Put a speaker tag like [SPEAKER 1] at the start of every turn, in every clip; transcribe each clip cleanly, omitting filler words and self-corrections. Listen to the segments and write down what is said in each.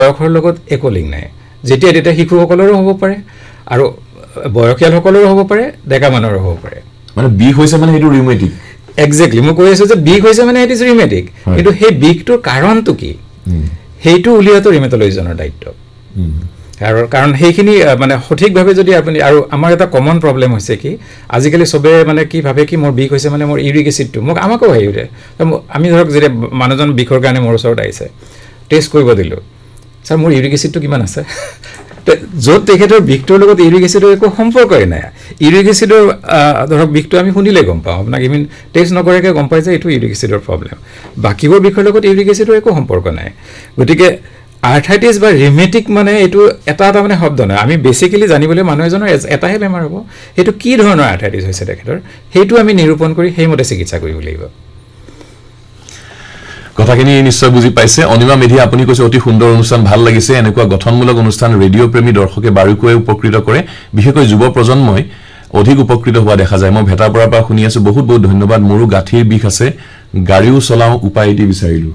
[SPEAKER 1] বয়সৰ লগত একো লিংক নাই যেতিয়া তেতিয়া শিশুসকলৰো হ'ব পাৰে আৰু বয়সীয়ালসকলৰো হ'ব পাৰে ডেকা মানুহৰো হ'ব পাৰে
[SPEAKER 2] মানে বিষ হৈছে মানে সেইটো ৰিউমেটিক
[SPEAKER 1] এক্স্যাক্টলি মই কৈ আছো যে বিষ হৈছে মানে ইট ইজ ৰিউমেটিক কিন্তু সেই বিষটোৰ কাৰণটো কি সেইটো উলিয়াটো ৰিউমেটলজিজনৰ দায়িত্ব কাৰণ সেইখিনি মানে সঠিকভাৱে যদি আপুনি আৰু আমাৰ এটা কমন প্ৰব্লেম হৈছে কি আজিকালি সবে মানে কি ভাবে কি মোৰ বিষ হৈছে মানে মোৰ ইউৰিক এচিডটো মোক আমাকো হেইৰে আমি ধৰক যে মানুহজন বিষৰ কাৰণে মোৰ ওচৰত আহিছে টেষ্ট কৰিব দিলো স্যাৰ মোৰ ইউৰিক এচিডটো কিমান আছে য'ত তেখেতৰ বিষটোৰ লগত ইউৰিক এচিডৰ একো সম্পৰ্কই নাই ইউৰিক এচিডৰ ধৰক বিষটো আমি শুনিলে গম পাওঁ আপোনাক ইমিন টেষ্ট নকৰাকে গম পাই যে এইটো ইউৰিক এচিডৰ প্ৰব্লেম বাকিবোৰ বিষৰ লগত ইউৰিক এচিডৰ একো সম্পৰ্ক নাই গতিকে আৰ্থ্ৰাইটিছ বা ৰিমেটিক মানে এইটো এটা মানে শব্দ নহয় আমি বেসিক্যালি জানিবলৈ মানুহ এজনৰ এটাহে বেমাৰ হ'ব সেইটো কি ধৰণৰ আৰ্থ্ৰাইটিছ হৈছে তেখেতৰ সেইটো আমি নিৰূপণ কৰি সেইমতে চিকিৎসা কৰিব লাগিব
[SPEAKER 2] কথাখিনি নিশ্চয় বুজি পাইছে অনিমা মেধি আপুনি কৈছে অতি সুন্দৰ অনুষ্ঠান ভাল লাগিছে এনেকুৱা গঠনমূলক অনুষ্ঠান ৰেডিঅ' প্ৰেমী দৰ্শকে বাৰুকৈ উপকৃত কৰে বিশেষকৈ যুৱ প্ৰজন্মই অধিক উপকৃত হোৱা দেখা যায় মই ভেটাৰ পৰা শুনি আছো বহুত বহুত ধন্যবাদ মোৰো গাঁঠিৰ বিষ আছে গাড়ীও চলাও উপায় এটি বিচাৰিলো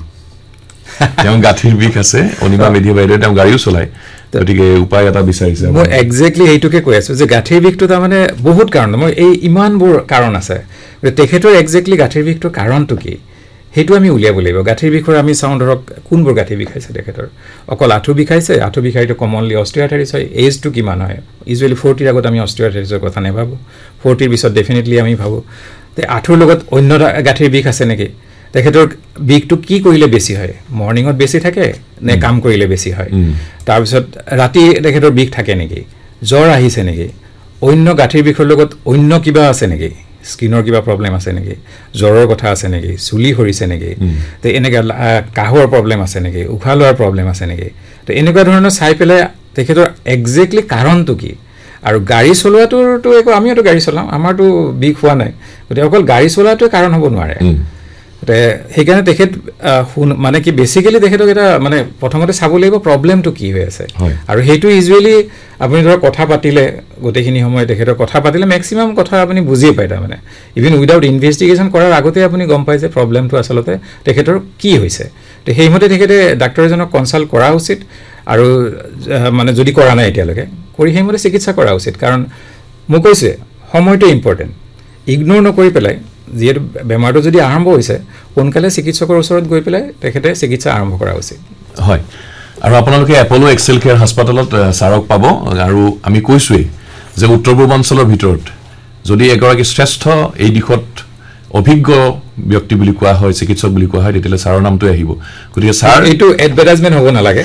[SPEAKER 2] তেওঁ গাঁঠিৰ বিষ আছে অনিমা মেধি বাইদেউ তেওঁ গাড়ীও চলায় গতিকে উপায় এটা বিচাৰিছে
[SPEAKER 1] মই এক্স্যাক্টলি এইটোকে কৈ আছো যে গাঁঠিৰ বিষটো তাৰ মানে বহুত কাৰণ মই এই ইমানবোৰ কাৰণ আছে তেখেতৰ এক্স্যাক্টলি গাঁঠিৰ বিষটোৰ কাৰণটো কি হেতু আমি উলিয়াব লাগিব গাঁঠিৰ বিষৰ আমি চাওঁ ধৰক কোনবোৰ গাঁঠি বিষাইছে তেখেতৰ অকল আঁঠু বিষাইছে আঁঠু বিষাইটো কমনলি অস্টিওআৰ্থ্ৰাইটিছ হয় এজটো কিমান হয় ইউজুৱেলি 40 ৰ আগত আমি অস্টিওআৰ্থ্ৰাইটিছৰ কথা নেভাবো 40 ৰ পিছত ডেফিনেটলি আমি ভাবো তে আঁঠুৰ লগত অন্য গাঁঠিৰ বিষ আছে নেকি তেখেতৰ বিষটো কি কৰিলে বেছি হয় মৰ্নিঙত বেছি থাকে নে কাম কৰিলে বেছি হয় তাৰ পিছত ৰাতি তেখেতৰ বিষ থাকে নেকি জ্বৰ আহিছে নেকি অন্য গাঁঠিৰ বিষৰ লগত অন্য কিবা আছে নেকি স্কিনৰ কিবা প্ৰবলেম আছে নেকি জ্বৰৰ কথা আছে নেকি চুলি হৰিছে নেকি তে এনেকা কাহৰ প্ৰবলেম আছে নেকি উশাহ লোৱাৰ প্ৰবলেম আছে নেকি তে এনেকুৱা ধৰণৰ চাই পেলাই তেখেতৰ এক্স্যাক্টলি কাৰণটো কি আৰু গাড়ী চলোৱাটোতো একো আমিতো গাড়ী চলাওঁ আমাৰতো বিষ হোৱা নাই গতিকে অকল গাড়ী চলোৱাটো কাৰণ হ'ব নোৱাৰে তে সেইকাৰণে তেখেত মানে কি বেসিক্যালি তেখেতক এটা মানে প্ৰথমতে চাব লাগিব প্ৰবলেমটো কি হৈ আছে আৰু হেতু ইউজুৱেলি আপুনি ধৰ কথা পাতিলে গোটেইখিনি সময় তেখেতৰ কথা পাতিলে ম্যাক্সিমাম কথা আপুনি বুজি পায় তাৰ মানে ইভেন উইদাউট ইনভেষ্টিগেশ্যন কৰাৰ আগতে আপুনি গম পায় যে প্ৰবলেমটো আচলতে তেখেতৰ কি হৈছে তে সেইমতে তেখেতে ডাক্তৰ এজনক কনসাল্ট কৰা উচিত আৰু মানে যদি কৰা নাই এতিয়ালৈকে কৰি সেইমতে চিকিৎসা কৰা উচিত কাৰণ মই কৈছে সময়টো ইম্পৰ্টেন্ট ইগনোৰ নকৰি পেলাই যেহেতু বেমাৰটো যদি আৰম্ভ হৈছে কোনকালে চিকিৎসকৰ ওচৰত গৈ পেলাই তেখেতে চিকিৎসা আৰম্ভ কৰা উচিত
[SPEAKER 2] হয় আৰু আপোনালোকে এপলো এক্সেল কেয়াৰ হাস্পাতালত সাৰক পাব আৰু আমি কৈছোৱে যে উত্তৰ পূৰ্বাঞ্চলৰ ভিতৰত যদি এগৰাকী শ্ৰেষ্ঠ এই দিশত অভিজ্ঞ ব্যক্তি বুলি কোৱা হয় চিকিৎসক বুলি কোৱা হয় তেতিয়ালে সাৰৰ নামটো আহিব গতিকে সাৰ
[SPEAKER 1] এইটো এডভাৰটাইজমেন্ট হ'ব নালাগে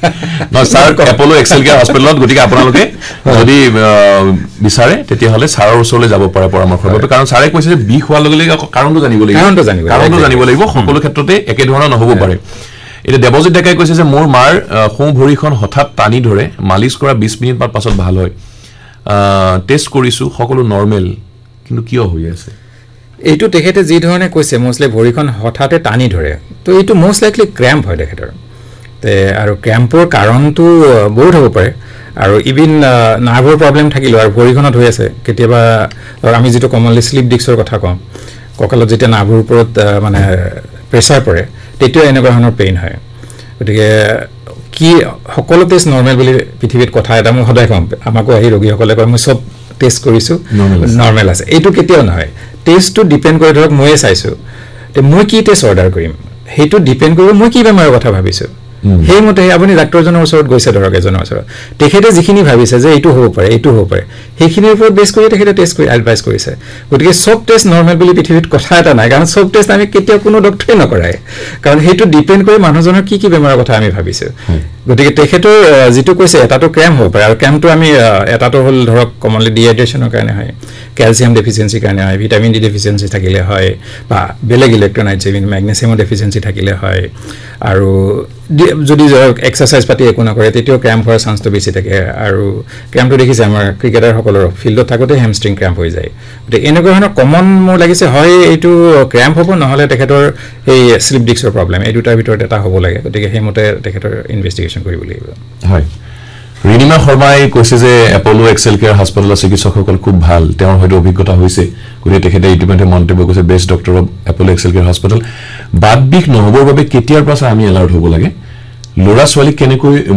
[SPEAKER 2] ন সাৰ এপলো এক্সেল কেয়াৰ হাস্পাতালত গতিকে আপোনালোকে যদি বিচাৰে তেতিয়া হলে সাৰৰ ওচৰলৈ যাব পাৰে পৰামৰ্শ ল'ব কাৰণ সাৰে কৈছে যে বিষ হোৱাৰ লগে লগে কাৰণটো জানিব লাগিব সকলো ক্ষেত্ৰতে একে ধৰণৰ নহব পাৰে এটা দেৱজিৎ ডেকাই কৈছে যে মোৰ মাৰ সোঁ ভৰিখন হঠাৎ টানি ধৰে মালিশ কৰা 20 মিনিট পাছত ভাল হয় টেষ্ট কৰিছো সকলো নৰমাল কিন্তু কিয় হৈ আছে
[SPEAKER 1] এইটো তেখেতে যি ধৰণে কৈছে মোস্টলি ভৰিখন হঠাতে টানি ধৰে তো এইটো মোস্ট লাইকলি ক্ৰ্যাম্প হয় তেখেতৰ তে আৰু ক্ৰ্যাম্পৰ কাৰণটো বহুত হ'ব পাৰে আৰু ইভিন নাৰ্ভৰ প্ৰবলেম থাকিলো আৰু ভৰিখনত হৈ আছে কেতিয়াবা আমি যেটো কমনলি স্লিপ ডিস্কৰ কথা কওঁ কঁকালত যেতিয়া নাৰ্ভৰ ওপৰত মানে প্ৰেছাৰ পৰে তেতিয়া এনেকুৱা ধৰণৰ পেইন হয় গতিকে কি সকলো টেষ্ট নৰ্মেল বুলি পৃথিৱীত কথা এটা মই সদায় কম আমাকো আহি ৰোগীসকলে কয় মই সব টেষ্ট কৰিছো নৰ্মেল আছে এইটো কেতিয়াও নহয় টেষ্টটো ডিপেন্ড কৰে ধৰক মই চাইছো তে মই কি টেষ্ট অৰ্ডাৰ কৰিম হেতু ডিপেন্ড কৰিব মই কি বেমাৰৰ কথা ভাবিছো হেইমতে আপুনি ডাক্তৰজনৰ ওচৰত গৈছে ধৰক এজনৰ ওচৰত তেখেতে যিখিনি ভাবিছে যে এইটো হ'ব পাৰে সেইখিনিৰ ওপৰত বেছ কৰি তেখেতে টেষ্ট কৰি এডভাইস কৰিছে গতিকে সব টেষ্ট নৰ্মেল বুলি পৃথিৱীত কথা এটা নাই কাৰণ সব টেষ্ট আমি কেতিয়াও কোনো ডক্টৰে নকৰাই কাৰণ হেতু ডিপেন্ড কৰে মানুহজনৰ কি বেমাৰৰ কথা আমি ভাবিছো গতিকে তেখেতৰ যেটো কৈছে এটাটো ক্ৰ্যাম্প হ'ব পাৰে আৰু ক্ৰ্যাম্পটো আমি এটাটো হল ধৰক কমনলি ডিহাইড্ৰেচনৰ কাৰণে হয় ক্যালসিয়াম ডেফিচিয়েন্সিৰ কাৰণে হয় ভিটামিন ডি ডেফিচিয়েন্সি থাকিলে হয় বা বেলেগ ইলেক্ট্ৰোলাইটছ যেনে ম্যাগনেছিয়ামৰ ডেফিচিয়েন্সি থাকিলে হয় আৰু যদি এক্সাৰসাইজ পাতি একো নকৰে তেতিয়াও ক্ৰ্যাম্প হোৱাৰ চান্সটো বেছি থাকে আৰু ক্ৰ্যাম্পটো দেখিছে আমাৰ ক্ৰিকেটাৰসকলৰ ফিল্ডত থাকোতে হেমষ্ট্ৰিং ক্ৰ্যাম্প হৈ যায় গতিকে এনেকুৱা ধৰণৰ কমন মোৰ লাগিছে হয় এইটো ক্ৰ্যাম্প হ'ব নহলে তেখেতৰ এই স্লিপ ডিস্কৰ প্ৰবলেম এই দুটাৰ ভিতৰত এটা হ'ব লাগে গতিকে হেমতে তেখেতৰ ইনভেষ্টিগেশ্যন কৰিব লাগিব
[SPEAKER 2] হয় ৰিনিমা শৰ্মাই কৈছে যে এপলো এক্সেল কেয়াৰ হাস্পাতালৰ চিকিৎসকসকল খুব ভাল তেওঁৰ হয়তো অভিজ্ঞতা হৈছে গতিকে তেখেতে ইতিমধ্যে মন্তব্য কৰিছে best doctor of এপলো Excel care হাস্পাতাল বাদ বিষ নহবৰ বাবে কেতিয়াৰ পৰা আমি এলাৰ্ট হ'ব লাগে ল'ৰা ছোৱালীক কেনেকৈ